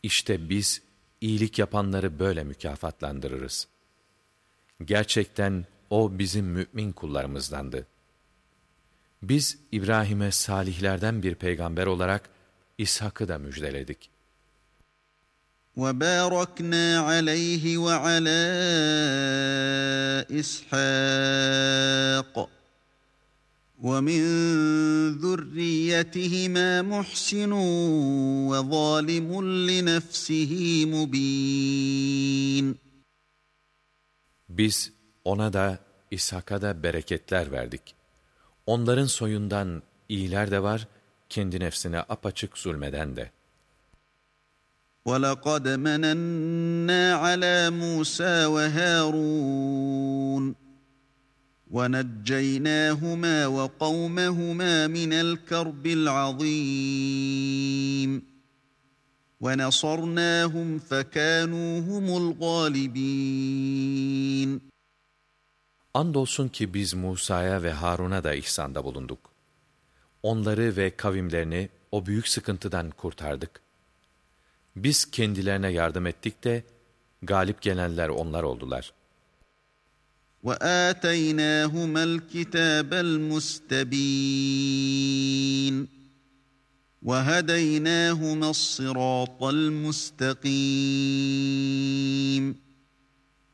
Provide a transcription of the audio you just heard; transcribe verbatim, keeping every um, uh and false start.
İşte biz iyilik yapanları böyle mükafatlandırırız. Gerçekten o bizim mümin kullarımızdandı. Biz İbrahim'e salihlerden bir peygamber olarak İshak'ı da müjdeledik. وَبَارَكْنَا عَلَيْهِ وَعَلَى إِسْحَاقَ وَمِنْ ذُرِّيَّتِهِمَا مُحْسِنٌ وَظَالِمٌ لِنَفْسِهِ مُبِينٌ. Biz ona da İshak'a da bereketler verdik. Onların soyundan iyiler de var, kendi nefsine apaçık zulmeden de. وَلَقَدْ مَنَنَّا عَلَى مُوسَى وَهَارُونَ وَنَجَّيْنَاهُمَا وَقَوْمَهُمَا مِنَ الْكَرْبِ الْعَظِيمِ وَنَصَرْنَاهُمْ فَكَانُوا هُمُ الْغَالِبِينَ. Andolsun ki biz Musa'ya ve Harun'a da ihsanda bulunduk. Onları ve kavimlerini o büyük sıkıntıdan kurtardık. Biz kendilerine yardım ettik de galip gelenler onlar oldular. وَآتَيْنَاهُمَا الْكِتَابَ الْمُسْتَبِينَ وَهَدَيْنَاهُمَا الصِّرَاطَ الْمُسْتَقِيمَ.